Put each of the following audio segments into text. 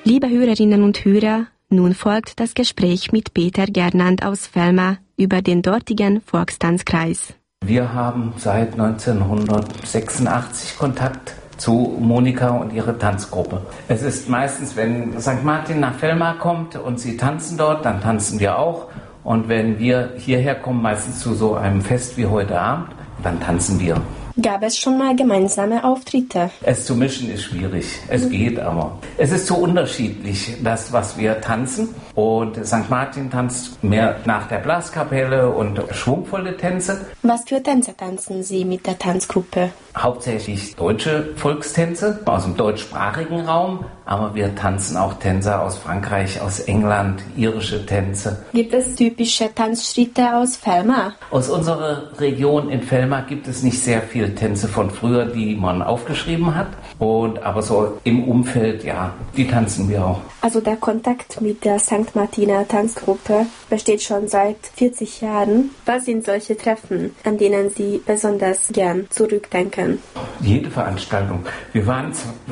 Liebe Hörerinnen und Hörer, nun folgt das Gespräch mit Peter Gernand aus Velma über den dortigen Volkstanzkreis. Wir haben seit 1986 Kontakt zu Monika und ihrer Tanzgruppe. Es ist meistens, wenn St. Martin nach Velma kommt und sie tanzen dort, dann tanzen wir auch. Und wenn wir hierher kommen, meistens zu so einem Fest wie heute Abend, dann tanzen wir. Gab es schon mal gemeinsame Auftritte? Es zu mischen ist schwierig. Es geht aber. Es ist so unterschiedlich, das, was wir tanzen. Und St. Martin tanzt mehr nach der Blaskapelle und schwungvolle Tänze. Was für Tänze tanzen Sie mit der Tanzgruppe? Hauptsächlich deutsche Volkstänze aus dem deutschsprachigen Raum. Aber wir tanzen auch Tänze aus Frankreich, aus England, irische Tänze. Gibt es typische Tanzschritte aus Velma? Aus unserer Region in Velma gibt es nicht sehr viele Tänze von früher, die man aufgeschrieben hat. Aber so im Umfeld, ja, die tanzen wir auch. Also der Kontakt mit der St. Martiner Tanzgruppe besteht schon seit 40 Jahren. Was sind solche Treffen, an denen Sie besonders gern zurückdenken? Jede Veranstaltung. Wir waren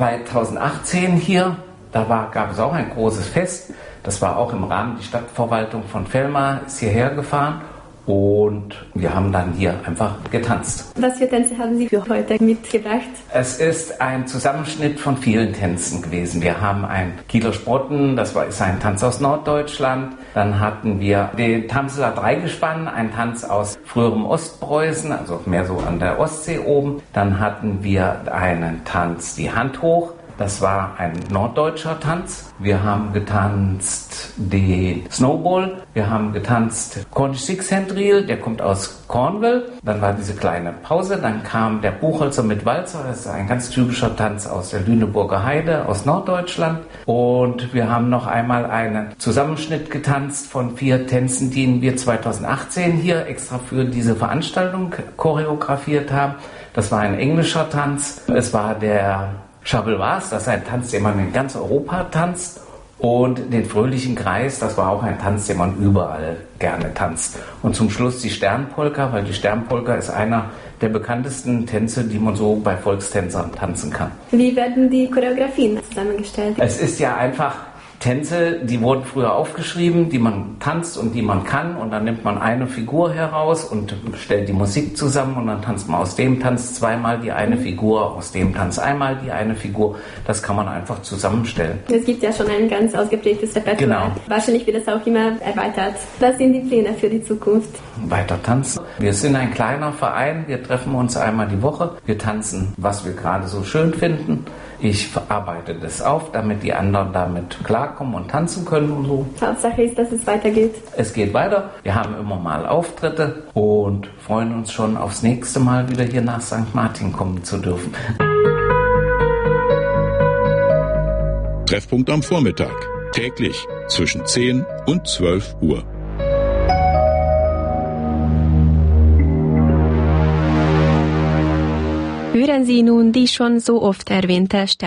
2018 hier, gab es auch ein großes Fest. Das war auch im Rahmen, die Stadtverwaltung von Velma ist hierher gefahren. Und wir haben dann hier einfach getanzt. Was für Tänze haben Sie für heute mitgebracht? Es ist ein Zusammenschnitt von vielen Tänzen gewesen. Wir haben ein Kieler Sprotten, ist ein Tanz aus Norddeutschland. Dann hatten wir den Tamseler Dreigespann, ein Tanz aus früherem Ostpreußen, also mehr so an der Ostsee oben. Dann hatten wir einen Tanz, die Hand hoch. Das war ein norddeutscher Tanz. Wir haben getanzt den Snowball. Wir haben getanzt Cornish Six-Hand Reel, der kommt aus Cornwall. Dann war diese kleine Pause. Dann kam der Buchholzer mit Walzer. Das ist ein ganz typischer Tanz aus der Lüneburger Heide, aus Norddeutschland. Und wir haben noch einmal einen Zusammenschnitt getanzt von 4 Tänzen, die wir 2018 hier extra für diese Veranstaltung choreografiert haben. Das war ein englischer Tanz. Es war der Chabelwas, das ist ein Tanz, den man in ganz Europa tanzt. Und den fröhlichen Kreis, das war auch ein Tanz, den man überall gerne tanzt. Und zum Schluss die Sternpolka, weil die Sternpolka ist einer der bekanntesten Tänze, die man so bei Volkstänzern tanzen kann. Wie werden die Choreografien zusammengestellt? Es ist ja einfach Tänze, die wurden früher aufgeschrieben, die man tanzt und die man kann. Und dann nimmt man eine Figur heraus und stellt die Musik zusammen. Und dann tanzt man aus dem Tanz zweimal die eine Figur, aus dem Tanz einmal die eine Figur. Das kann man einfach zusammenstellen. Es gibt ja schon ein ganz ausgeprägtes Repertoire. Genau. Wahrscheinlich wird es auch immer erweitert. Was sind die Pläne für die Zukunft? Weiter tanzen. Wir sind ein kleiner Verein. Wir treffen uns einmal die Woche. Wir tanzen, was wir gerade so schön finden. Ich arbeite das auf, damit die anderen damit klarkommen und tanzen können und so. Hauptsache ist, dass es weitergeht. Es geht weiter. Wir haben immer mal Auftritte und freuen uns schon aufs nächste Mal wieder hier nach St. Martin kommen zu dürfen. Treffpunkt am Vormittag. Täglich zwischen 10 und 12 Uhr. Hören Sie nun die schon so oft erwähnte